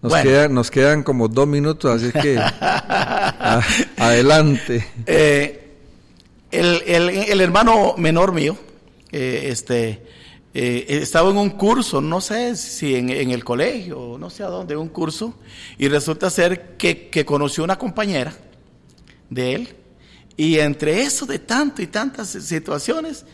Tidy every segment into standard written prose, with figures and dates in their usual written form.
Nos quedan como 2 minutos, así que adelante. El hermano menor mío, estaba en un curso, no sé si en el colegio, no sé a dónde, un curso, y resulta ser que conoció una compañera de él, y entre eso de tanto y tantas situaciones,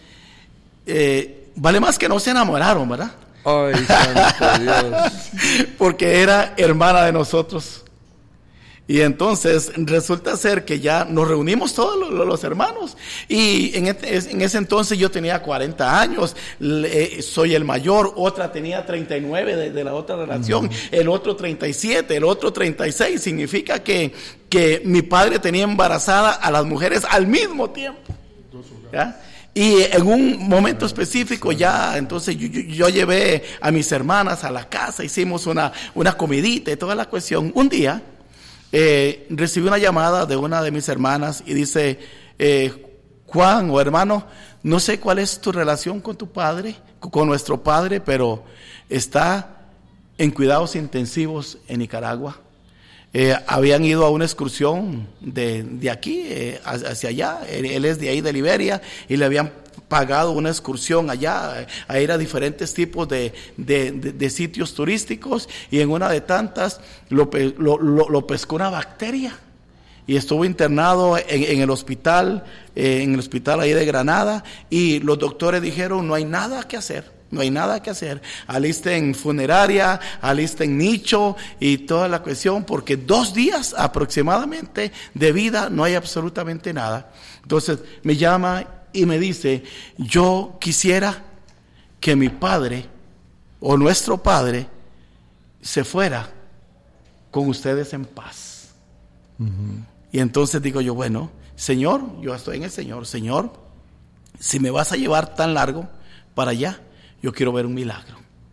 vale más que no se enamoraron, ¿verdad? Ay, santo Dios. Porque era hermana de nosotros. Y entonces resulta ser que ya nos reunimos todos los hermanos. Y en ese entonces yo tenía 40 años, soy el mayor, otra tenía 39 de la otra relación, el otro 37, el otro 36. Significa que mi padre tenía embarazada a las mujeres al mismo tiempo. ¿Ya? Y en un momento específico ya, entonces yo llevé a mis hermanas a la casa, hicimos una comidita y toda la cuestión. Un día recibí una llamada de una de mis hermanas y dice, Juan o hermano, no sé cuál es tu relación con tu padre, con nuestro padre, pero está en cuidados intensivos en Nicaragua. Habían ido a una excursión de aquí hacia allá, él es de ahí de Liberia, y le habían pagado una excursión allá a ir a diferentes tipos de sitios turísticos, y en una de tantas lo pescó una bacteria y estuvo internado en el hospital ahí de Granada, y los doctores dijeron no hay nada que hacer. No hay nada que hacer, alisten funeraria, alisten nicho y toda la cuestión, porque 2 días aproximadamente de vida no hay absolutamente nada. Entonces me llama y me dice, yo quisiera que mi padre o nuestro padre se fuera con ustedes en paz. Y entonces digo yo, bueno, Señor, yo estoy en el Señor, Señor, si me vas a llevar tan largo para allá, yo quiero ver un milagro.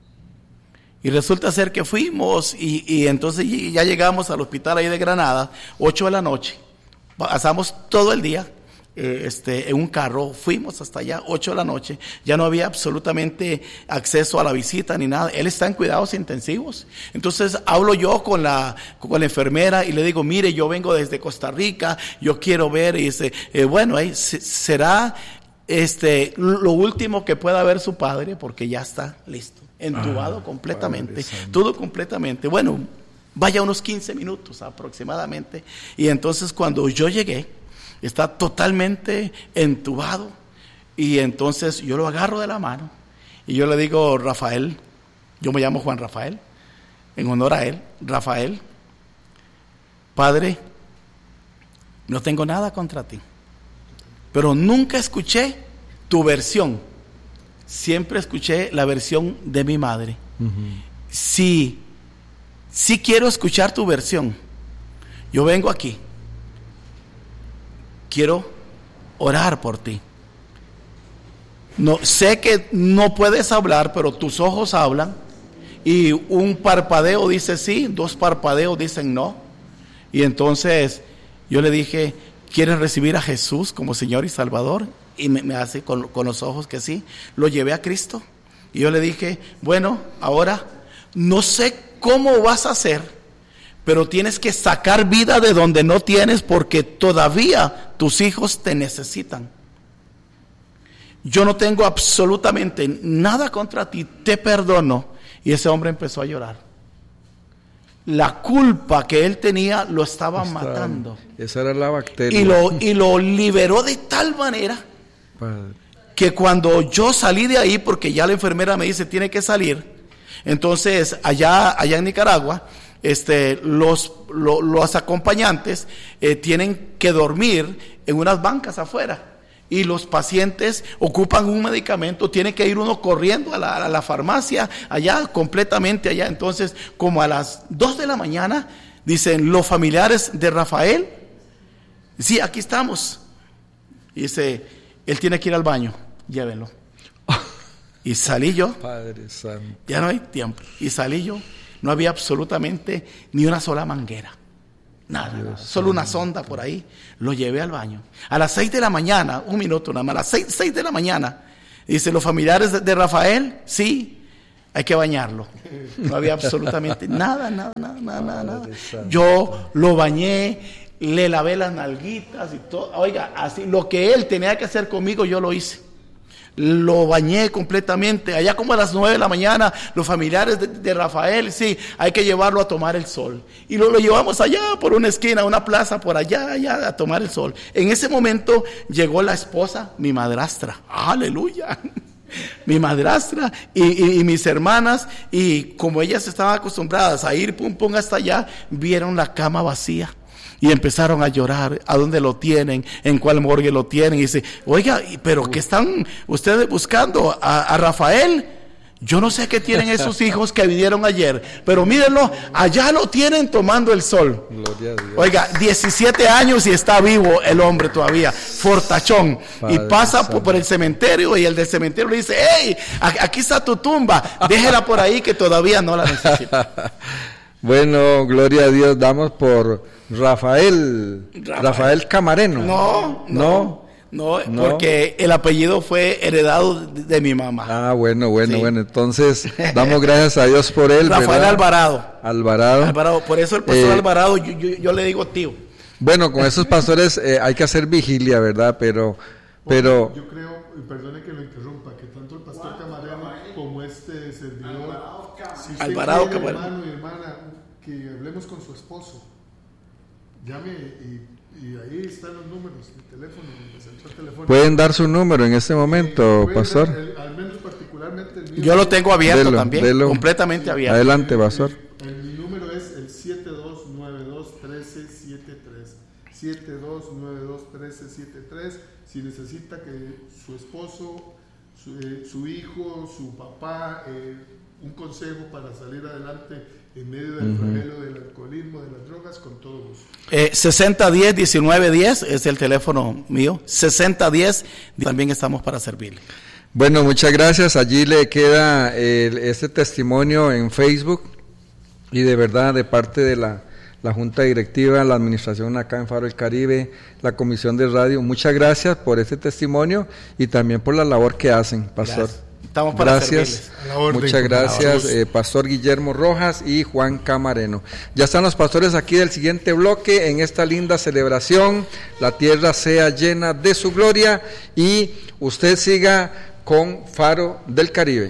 Y resulta ser que fuimos y entonces ya llegamos al hospital ahí de Granada, 8 de la noche. Pasamos todo el día en un carro, fuimos hasta allá, 8 de la noche. Ya no había absolutamente acceso a la visita ni nada. Él está en cuidados intensivos. Entonces hablo yo con la enfermera y le digo, mire, yo vengo desde Costa Rica, yo quiero ver. Y dice, bueno, será lo último que pueda ver su padre, porque ya está listo, entubado completamente, todo completamente. Bueno, vaya unos 15 minutos aproximadamente, y entonces cuando yo llegué, está totalmente entubado, y entonces yo lo agarro de la mano, y yo le digo, Rafael, yo me llamo Juan Rafael, en honor a él, Rafael, padre, no tengo nada contra ti, pero nunca escuché tu versión. Siempre escuché la versión de mi madre. Sí quiero escuchar tu versión. Yo vengo aquí. Quiero orar por ti. No, sé que no puedes hablar, pero tus ojos hablan. Y un parpadeo dice sí, 2 parpadeos dicen no. Y entonces yo le dije, ¿quieres recibir a Jesús como Señor y Salvador? Y me hace con los ojos que sí. Lo llevé a Cristo. Y yo le dije, bueno, ahora no sé cómo vas a hacer, pero tienes que sacar vida de donde no tienes, porque todavía tus hijos te necesitan. Yo no tengo absolutamente nada contra ti, te perdono. Y ese hombre empezó a llorar. La culpa que él tenía lo estaba matando. Esa era la bacteria. Y lo liberó de tal manera, Padre, que cuando yo salí de ahí, porque ya la enfermera me dice tiene que salir, entonces allá en Nicaragua, los acompañantes tienen que dormir en unas bancas afuera. Y los pacientes ocupan un medicamento, tiene que ir uno corriendo a la farmacia, allá, completamente allá. Entonces, como a las 2 de la mañana, dicen los familiares de Rafael, sí, aquí estamos. Y dice, él tiene que ir al baño, llévenlo. Y salí yo, Padre Santo, ya no hay tiempo. Y salí yo, no había absolutamente ni una sola manguera. Nada, solo una sonda por ahí. Lo llevé al baño. A las 6 de la mañana, un minuto nada más, a las 6 de la mañana, dice, los familiares de Rafael, sí, hay que bañarlo. No había absolutamente nada. Yo lo bañé, le lavé las nalguitas y todo. Oiga, así, lo que él tenía que hacer conmigo, yo lo hice. Lo bañé completamente. Allá como a las 9 de la mañana, los familiares de Rafael, sí, hay que llevarlo a tomar el sol. Y lo llevamos allá por una esquina, una plaza por allá a tomar el sol. En ese momento llegó la esposa, mi madrastra. ¡Aleluya! Mi madrastra y mis hermanas, y como ellas estaban acostumbradas a ir pum hasta allá, vieron la cama vacía. Y empezaron a llorar. ¿A dónde lo tienen? ¿En cuál morgue lo tienen? Y dice, oiga, ¿pero qué están ustedes buscando? ¿A Rafael? Yo no sé qué tienen esos hijos que vinieron ayer, pero mírenlo, allá lo tienen tomando el sol. Gloria a Dios. Oiga, 17 años y está vivo el hombre todavía, fortachón. Padre, y pasa por el cementerio, y el del cementerio le dice, hey, aquí está tu tumba, déjela por ahí que todavía no la necesita. Bueno, gloria a Dios, damos por Rafael Camareno. No, porque el apellido fue heredado de mi mamá. Ah, bueno, entonces damos gracias a Dios por él. Rafael Alvarado, por eso el pastor Alvarado, yo le digo tío. Bueno, con esos pastores hay que hacer vigilia, ¿verdad? Pero yo creo, perdone que lo interrumpa, que tanto el pastor Camareno como este servidor, si usted Alvarado quiere, Camareno, hermano y hermana, que hablemos con su esposo, llame y ahí están los números de teléfono, el centro telefónico. ¿Pueden dar su número en este momento, pastor? Al menos particularmente el mío. Yo lo tengo abierto también, delo. completamente abierto. Adelante, pastor. Mi número es el 7292-1373. 7292-1373. Si necesita que su esposo, su hijo, su papá, un consejo para salir adelante en medio del flagelo del alcoholismo, de las drogas, con todo gusto. 6010-1910 es el teléfono mío. 6010, también estamos para servirle. Bueno, muchas gracias. Allí le queda este testimonio en Facebook, y de verdad, de parte de la Junta Directiva, la administración acá en Faro del Caribe, la Comisión de Radio, muchas gracias por este testimonio y también por la labor que hacen, pastor. Gracias. Estamos para servirles. Muchas gracias, pastor Guillermo Rojas y Juan Camareno. Ya están los pastores aquí del siguiente bloque en esta linda celebración. La tierra sea llena de su gloria, y usted siga con Faro del Caribe.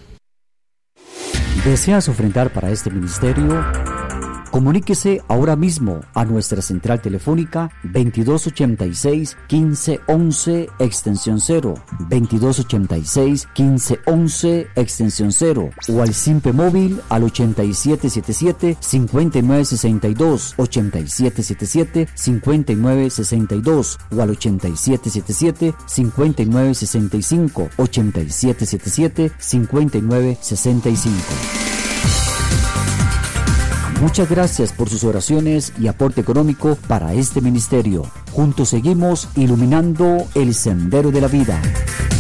¿Deseas ofrendar para este ministerio? Comuníquese ahora mismo a nuestra central telefónica 2286-1511 extensión 0, 2286-1511 extensión 0, o al simple móvil al 8777-5962, 8777-5962, o al 8777-5965, 8777-5965. Muchas gracias por sus oraciones y aporte económico para este ministerio. Juntos seguimos iluminando el sendero de la vida.